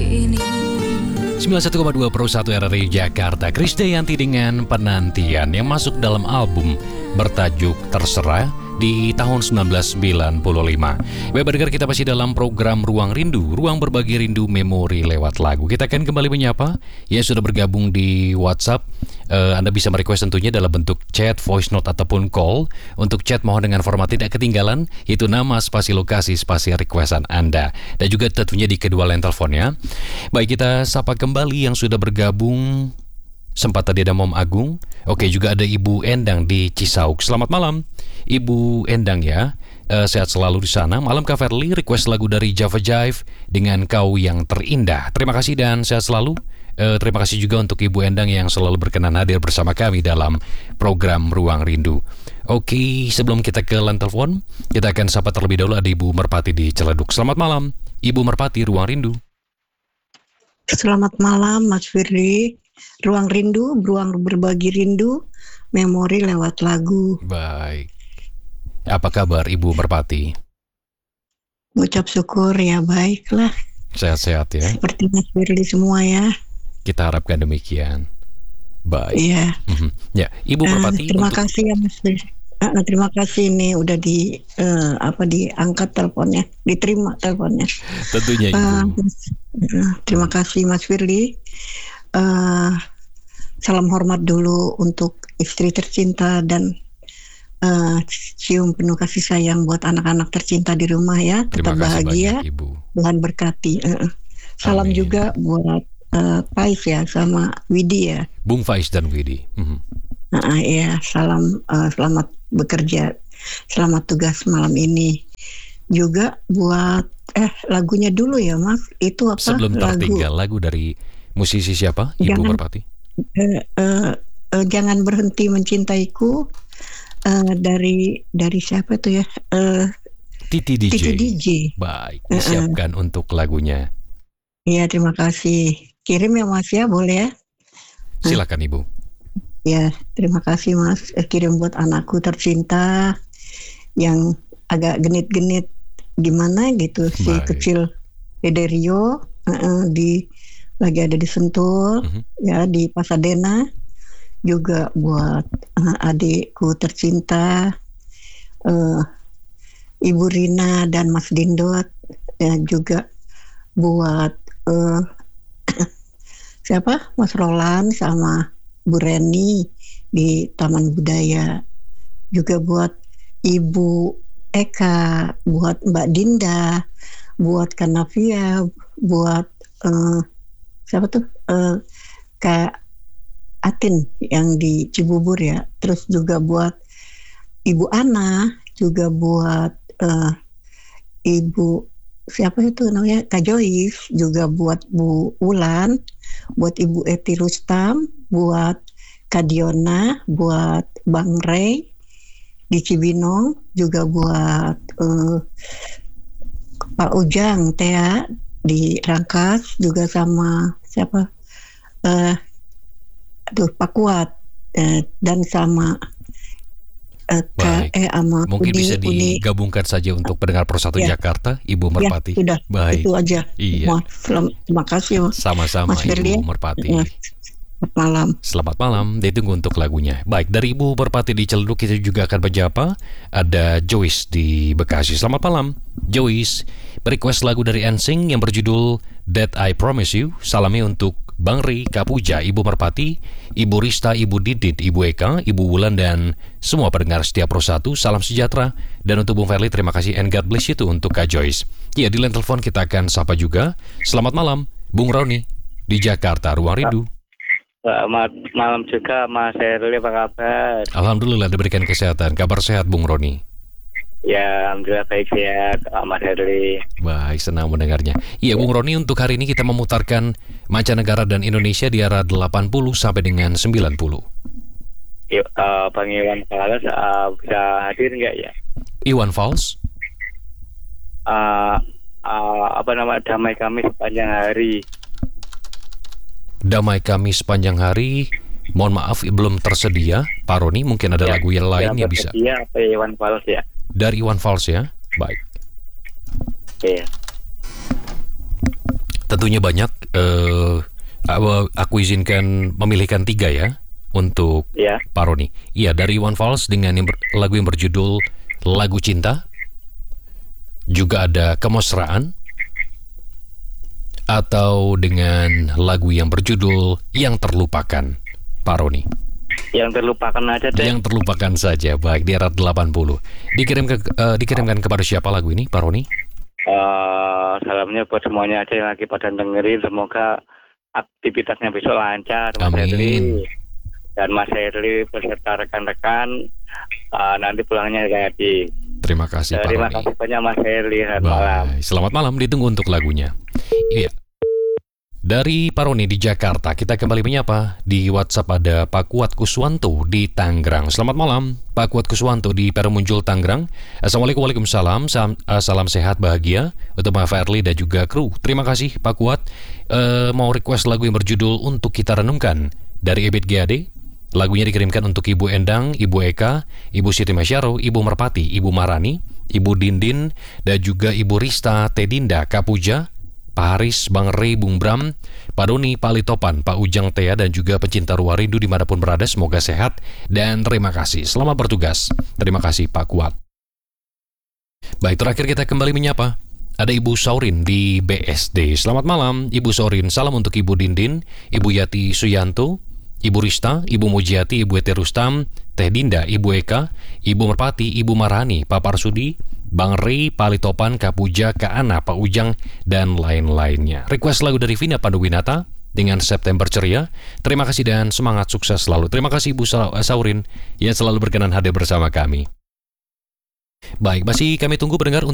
ini. 91,2 Pro 1 RRI Jakarta. Krisdayanti dengan Penantian yang masuk dalam album bertajuk Terserah di tahun 1995. Baik pendengar, kita masih dalam program Ruang Rindu, ruang berbagi rindu memori lewat lagu. Kita akan kembali menyapa yang sudah bergabung di WhatsApp. Anda bisa merequest tentunya dalam bentuk chat, voice note ataupun call. Untuk chat mohon dengan format tidak ketinggalan, yaitu nama, spasi lokasi, spasi requestan Anda. Dan juga tentunya di kedua line teleponnya. Baik, kita sapa kembali yang sudah bergabung. Sempat tadi ada Mom Agung. Oke, juga ada Ibu Endang di Cisauk. Selamat malam Ibu Endang ya. Sehat selalu di sana. Malam Kak Verly, request lagu dari Java Jive dengan Kau Yang Terindah. Terima kasih dan sehat selalu. Terima kasih juga untuk Ibu Endang yang selalu berkenan hadir bersama kami dalam program Ruang Rindu. Oke, sebelum kita ke line telepon, kita akan sapa terlebih dahulu ada Ibu Merpati di Ciledug. Selamat malam Ibu Merpati, Ruang Rindu. Selamat malam Mas Firly. Ruang Rindu, ruang berbagi rindu, memori lewat lagu. Baik. Apa kabar Ibu Merpati? Ucap syukur ya, baiklah. Sehat-sehat ya? Seperti Mas Firly semua ya. Kita harapkan demikian. Baik. Iya. Ya, Ibu Merpati. Terima kasih ya Mas Firly. Terima kasih nih udah diangkat teleponnya, diterima teleponnya. Tentunya Ibu. Terima kasih Mas Firly. Salam hormat dulu untuk istri tercinta dan cium penuh kasih sayang buat anak-anak tercinta di rumah ya. Tetap bahagia, banyak, Ibu. Tuhan berkati. Salam juga buat Faiz ya sama Widi ya. Bung Faiz dan Widi. Ya, salam selamat bekerja, selamat tugas malam ini. Juga buat lagunya dulu ya Mas. Itu apa? Sebelum tertinggal lagu dari musisi siapa Ibu Merpati? Jangan berhenti mencintaiku, dari siapa itu ya? Titi DJ. Titi DJ. Baik, disiapkan untuk lagunya. Iya, terima kasih. Kirim ya Mas ya, boleh ya? Silakan Ibu. Ya, terima kasih Mas. Kirim buat anakku tercinta yang agak genit-genit gimana gitu. Baik. Si kecil Ederio lagi ada di Sentul, ya di Pasadena. Juga buat adikku tercinta, Ibu Rina dan Mas Dindot. Ya, juga buat siapa? Mas Roland sama Bu Reni di Taman Budaya. Juga buat Ibu Eka, buat Mbak Dinda, buat Kanavia, buat siapa tuh Kak Atin yang di Cibubur ya. Terus juga buat Ibu Ana, juga buat Ibu siapa itu namanya Kak Joyce, juga buat Bu Ulan, buat Ibu Eti Rustam, buat Kak Diona, buat Bang Ray di Cibinong, juga buat Pak Ujang Tea di Rangkas, juga sama siapa Pak Kuat, dan sama mungkin bisa digabungkan saja untuk pendengar Pro 1 Jakarta, Ibu Merpati. Ya, sudah. Baik. Itu aja. Iya. Terima kasih. Sama-sama Mas Ibu Merpati. Selamat malam. Selamat malam. Ditunggu untuk lagunya. Baik, dari Ibu Merpati di Ciledug kita juga akan menyapa ada Joyce di Bekasi. Selamat malam Joyce. Request lagu dari NSYNC yang berjudul That I Promise You. Salamnya untuk Bang Ri, Kapuja, Ibu Merpati, Ibu Rista, Ibu Didit, Ibu Eka, Ibu Wulan, dan semua pendengar setia Pro 1. Salam sejahtera. Dan untuk Bung Verly, terima kasih and God bless you itu untuk Kak Joyce. Ya, di line telepon kita akan sapa juga. Selamat malam Bung Roni di Jakarta, Ruang Rindu. Selamat malam juga Mas Herli, apa kabar? Alhamdulillah diberikan kesehatan. Kabar sehat Bung Roni? Ya, alhamdulillah baik sehat Mas Herli. Baik, senang mendengarnya. Iya Bung Roni, untuk hari ini kita memutarkan mancanegara dan Indonesia di era 80 sampai dengan 90. Yuk, Bang Iwan Fals bisa hadir nggak ya? Iwan Fals? Damai Kami Sepanjang Hari. Damai Kami Sepanjang Hari. Mohon maaf belum tersedia Pak Roni, mungkin ada lagu yang lain yang bisa. Iya, Iwan Fals ya. Dari Iwan Fals ya. Baik. Iya. Tentunya banyak. Aku izinkan memilihkan 3 ya untuk Ya. Pak Roni. Iya, dari Iwan Fals dengan lagu yang berjudul Lagu Cinta. Juga ada Kemesraan. Atau dengan lagu yang berjudul Yang Terlupakan, Pak Roni. Yang terlupakan aja deh. Yang terlupakan saja. Baik, di era 80. Dikirimkan kepada siapa lagu ini, Pak Roni? Salamnya buat semuanya aja yang lagi pada dengerin. Semoga aktivitasnya besok lancar, Mas Amin. Herli. Dan Mas Herli beserta rekan-rekan nanti pulangnya happy. Terima kasih, Pak Terima Roni. kasih banyak Mas Herli. Selamat malam. Baik, selamat malam. Ditunggu untuk lagunya. Iya. Dari Pak Roni di Jakarta, kita kembali menyapa. Di WhatsApp ada Pak Kuat Kuswanto di Tangerang. Selamat malam, Pak Kuat Kuswanto di Perumunjul, Tangerang. Assalamualaikum, waalaikumsalam. Salam sehat bahagia untuk Mbak Verly dan juga kru. Terima kasih, Pak Kuat. Mau request lagu yang berjudul Untuk Kita Renungkan dari Ebit GAD. Lagunya dikirimkan untuk Ibu Endang, Ibu Eka, Ibu Siti Masyaro, Ibu Merpati, Ibu Marani, Ibu Dindin, dan juga Ibu Rista, Tedinda, Kapuja, Pak Haris, Bang Rey, Bung Bram, Pak Doni, Pak Litopan, Pak Ujang Tea, dan juga pecinta ruang rindu dimanapun berada. Semoga sehat dan terima kasih. Selamat bertugas. Terima kasih, Pak Kuat. Baik, terakhir kita kembali menyapa. Ada Ibu Saurin di BSD. Selamat malam, Ibu Saurin. Salam untuk Ibu Dindin, Ibu Yati Suyanto, Ibu Rista, Ibu Mujiati, Ibu Ete Rustam, Teh Dinda, Ibu Eka, Ibu Merpati, Ibu Marani, Pak Parsudi, Bang Rey, Pak Litopan, Kak Puja, Kak Ana, Pak Ujang, dan lain-lainnya. Request lagu dari Vina Panduwinata dengan September Ceria. Terima kasih dan semangat sukses selalu. Terima kasih Ibu Saurin yang selalu berkenan hadir bersama kami. Baik, masih kami tunggu pendengar